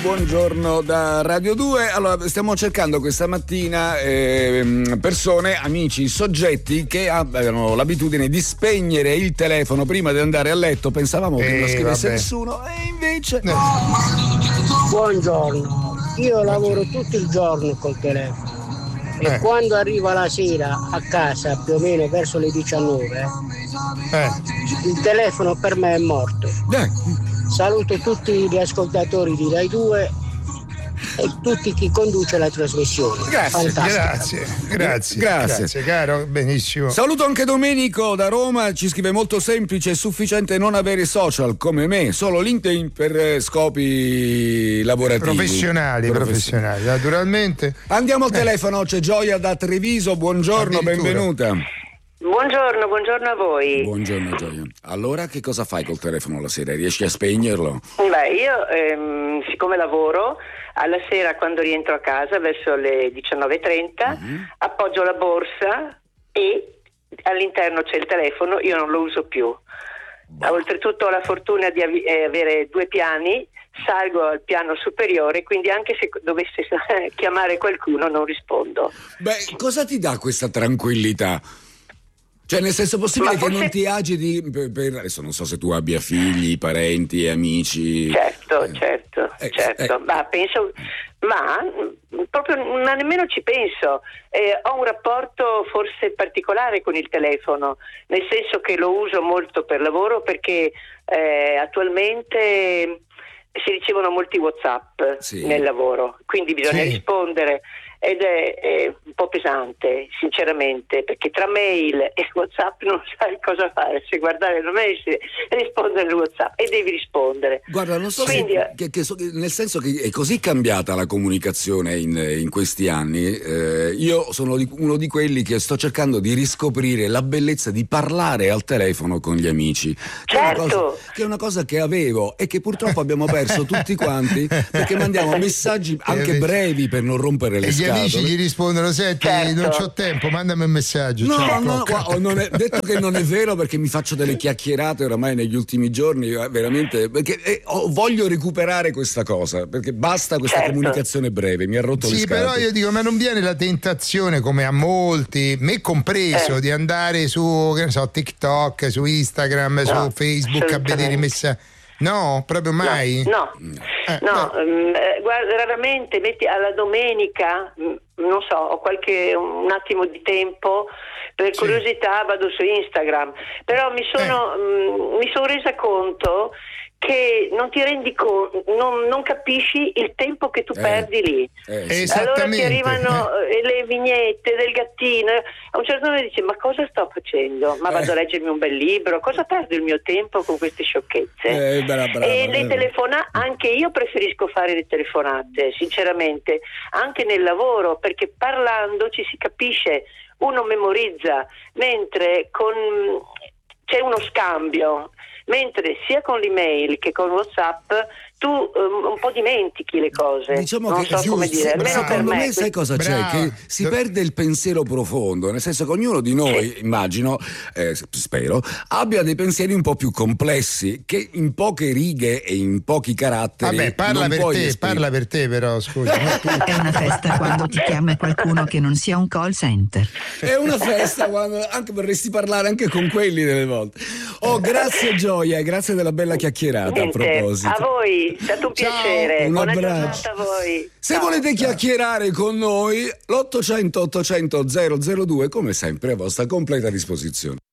buongiorno da Radio 2. Allora, stiamo cercando questa mattina persone, amici, soggetti che avevano l'abitudine di spegnere il telefono prima di andare a letto. Pensavamo che non lo scrivesse nessuno e invece... Buongiorno, io lavoro tutto il giorno col telefono e quando arriva la sera a casa, più o meno verso le 19, il telefono per me è morto. Saluto tutti gli ascoltatori di Rai 2 e tutti chi conduce la trasmissione. Grazie caro, benissimo. Saluto anche Domenico da Roma, ci scrive: molto semplice, è sufficiente non avere social come me, solo LinkedIn per scopi lavorativi. Professionali, naturalmente. Andiamo al telefono, c'è Gioia da Treviso, buongiorno, benvenuta. Buongiorno a voi. Buongiorno Gioia. Allora, che cosa fai col telefono la sera? Riesci a spegnerlo? Beh, io siccome lavoro, alla sera quando rientro a casa verso le 19:30 appoggio la borsa e all'interno c'è il telefono, io non lo uso più. Oltretutto ho la fortuna di avere 2 piani, salgo al piano superiore, quindi anche se dovesse chiamare qualcuno non rispondo. Beh, cosa ti dà questa tranquillità? Cioè, nel senso, possibile che non ti agiti per adesso non so se tu abbia figli, parenti, amici. Certo. Ma penso, proprio nemmeno ci penso. Ho un rapporto forse particolare con il telefono, nel senso che lo uso molto per lavoro perché attualmente si ricevono molti WhatsApp nel lavoro, quindi bisogna rispondere. Ed è un po' pesante, sinceramente, perché tra mail e WhatsApp non sai cosa fare, se guardare la mail, se rispondere al WhatsApp e devi rispondere. Guarda, non so quindi, nel senso che è così cambiata la comunicazione in questi anni. Io sono uno di quelli che sto cercando di riscoprire la bellezza di parlare al telefono con gli amici. Che è una cosa che avevo e che purtroppo abbiamo perso tutti quanti, perché mandiamo messaggi anche brevi per non rompere le scatole. Gli amici gli rispondono: senti, non c'ho tempo, mandami un messaggio. Detto che non è vero, perché mi faccio delle chiacchierate oramai negli ultimi giorni, veramente, perché voglio recuperare questa cosa, perché basta questa comunicazione breve, mi ha rotto le scatole. Però io dico, ma non viene la tentazione, come a molti, me compreso, di andare su, che ne so, TikTok, su Instagram, su Facebook a vedere i messaggi? No, proprio mai? No. Guarda, raramente metti alla domenica, non so, ho un attimo di tempo, per curiosità vado su Instagram, però mi sono resa conto che non ti rendi conto, non capisci il tempo che tu perdi lì. Allora ti arrivano le vignette del gattino, a un certo punto dici: ma cosa sto facendo? Ma vado a leggermi un bel libro, cosa perdo il mio tempo con queste sciocchezze? Le telefonate, anche io preferisco fare le telefonate, sinceramente, anche nel lavoro, perché parlando ci si capisce, uno memorizza, mentre c'è uno scambio. Mentre sia con l'email che con WhatsApp tu un po' dimentichi le cose. Diciamo non che so come dire, almeno secondo per me sai cosa c'è? Che si perde il pensiero profondo, nel senso che ognuno di noi, immagino, spero, abbia dei pensieri un po' più complessi, che in poche righe e in pochi caratteri. Vabbè, parla per te però, scusa. È una festa quando ti chiama qualcuno che non sia un call center. È una festa quando anche vorresti parlare anche con quelli delle volte. Grazie Gioia e grazie della bella chiacchierata. A proposito, a voi è stato un piacere. Un buona abbraccio giornata a voi. Se volete chiacchierare con noi, l'800 800 002 come sempre a vostra completa disposizione.